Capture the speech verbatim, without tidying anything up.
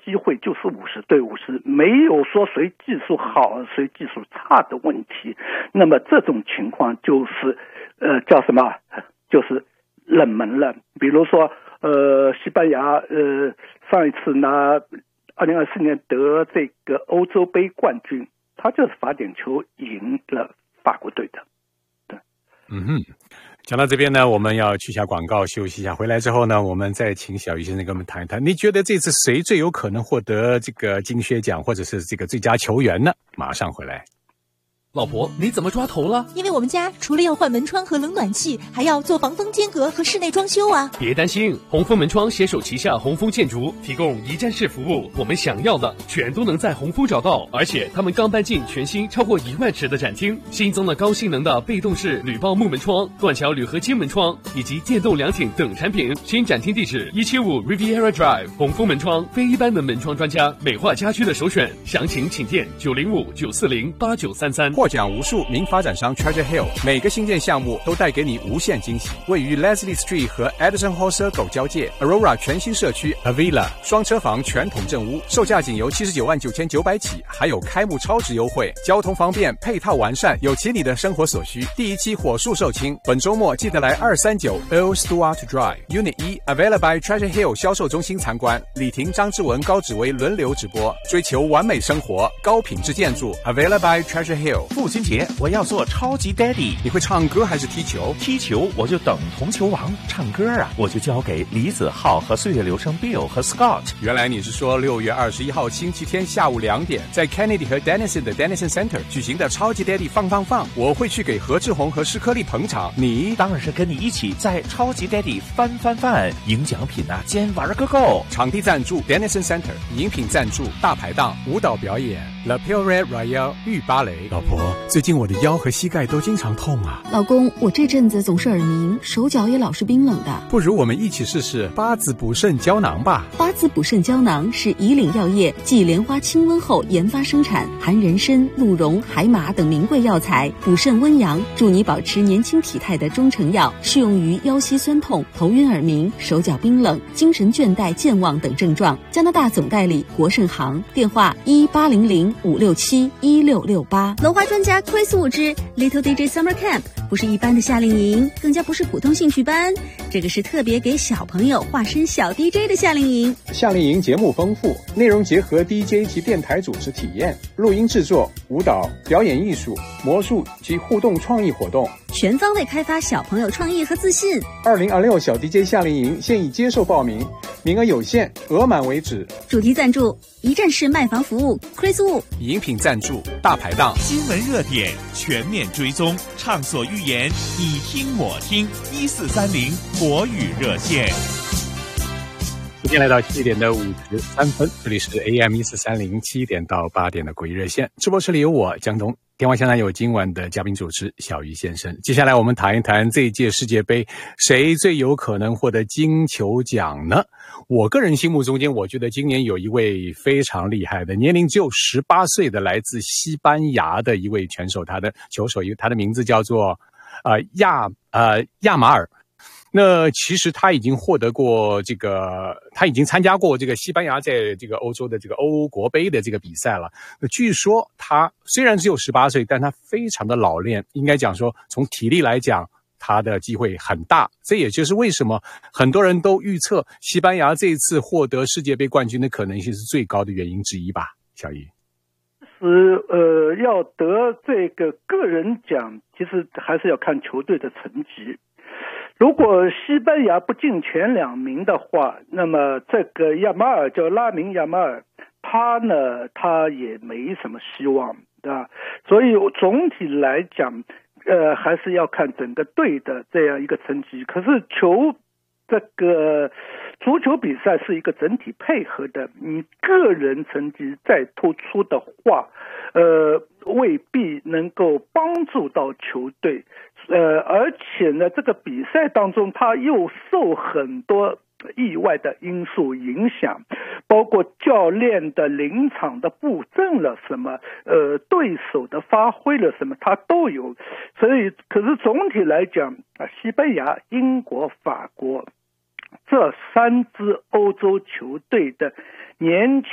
机会就是五十对五十，没有说谁技术好谁技术差的问题。那么这种情况就是呃叫什么？就是冷门了。比如说呃西班牙呃上一次拿二零二四年得这个欧洲杯冠军，他就是罚点球赢了法国队的。对， 嗯哼。讲到这边呢，我们要去下广告休息一下，回来之后呢，我们再请小鱼先生跟我们谈一谈，你觉得这次谁最有可能获得这个金靴奖或者是这个最佳球员呢？马上回来。 老婆，你怎么抓头了？ 因为我们家除了要换门窗和冷暖气，还要做防风间隔和室内装修啊。 别担心，红枫门窗携手旗下红枫建筑，提供一站式服务，我们想要的全都能在红枫找到。而且他们刚搬进全新超过一万尺的展厅，新增了高性能的被动式铝爆木门窗、断桥铝合金门窗以及电动凉亭等产品。新展厅地址一七五 Riviera Drive， 红枫门窗，非一般的门窗专家，美化家居的首选。详情请电九零五九四零八九三三。 获奖无数，名发展商 Treasure Hill 每个新建项目都带给你无限惊喜。位于 Leslie Street 和 Edison Hall Circle 交界 Aurora 全新社区 Avila 双车房全统正屋，售价仅由七十九万九千九百起，还有开幕超值优惠，交通方便，配套完善，有齐你的生活所需。第一期火速售罄，本周末记得来二三九 Earl Stewart Drive Unit 一 Available by Treasure Hill 销售中心参观。李婷、张志文、高志威轮流直播，追求完美生活，高品质建筑 Available by Treasure Hill。 父亲节我要做超级 Daddy， 你会唱歌还是踢球？ 踢球我就等同球王，唱歌啊我就交给李子浩和岁月流声 Bill 和 Scott。 原来你是说六月二十一号星期天下午两点，在 Kennedy 和 Denison 的 Denison Center 举行的超级 Daddy 放放放，我会去给何志宏和施克利捧场，你当然是跟你一起在超级 Daddy 翻翻翻，赢奖品啊兼玩个够。 场地赞助 Denison Center， 饮品赞助大排档，舞蹈表演 La Pure Royale 御芭蕾。老婆，最近我的腰和膝盖都经常痛啊。 老公，我这阵子总是耳鸣，手脚也老是冰冷的。 不如我们一起试试八子补肾胶囊吧。 八子补肾胶囊是以岭药业继莲花清瘟后研发生产，含人参、鹿茸、海马等名贵药材，补肾温阳，助你保持年轻体态的中成药，适用于腰膝酸痛、头晕耳鸣、手脚冰冷、精神倦怠健忘等症状。加拿大总代理国盛行，电话一八零零五六七一六六八。楼花专家 Chris Wu 之 Little D J Summer Camp 不是一般的夏令营，更加不是普通兴趣班，这个是特别给小朋友化身小 D J 的夏令营。 夏令营节目丰富，内容结合 D J 及电台主持体验、录音制作、舞蹈、表演艺术、魔术及互动创意活动， 全方位开发小朋友创意和自信。 二零二六小 D J 夏令营现已接受报名，名额有限，额满为止。 主题赞助一站式卖房服务 Chris Wu， 饮品赞助大排档， 新闻热点全面追踪，畅所欲言，你听我听，一四三零国语热线。 时间来到七点的五十三分，这里是 A M 一四三零七点到八点的国语热线，直播室里有我江东，电话线上有今晚的嘉宾主持小鱼先生。接下来我们谈一谈这一届世界杯谁最有可能获得金球奖呢？我个人心目中间，我觉得今年有一位非常厉害的，年龄只有十八岁的，来自西班牙的一位拳手，他的球手，他的名字叫做呃亚呃亚马尔。那其实他已经获得过这个，他已经参加过这个西班牙在这个欧洲的这个欧国杯的这个比赛了。那据说他虽然只有十八岁，但他非常的老练，应该讲说从体力来讲，他的机会很大。这也就是为什么很多人都预测西班牙这一次获得世界杯冠军的可能性是最高的原因之一吧，小姨。 是呃，要得这个个人奖，其实还是要看球队的成绩。如果西班牙不进前两名的话，那么这个亚马尔叫拉明亚马尔，他呢他也没什么希望，对吧？所以总体来讲，呃，还是要看整个队的这样一个成绩。可是球这个足球比赛是一个整体配合的，你个人成绩再突出的话，呃，未必能够帮助到球队。呃，而且呢，这个比赛当中，他又受很多意外的因素影响，包括教练的临场的布阵了什么，呃，对手的发挥了什么，他都有。所以，可是总体来讲啊，西班牙、英国、法国这三支欧洲球队的年轻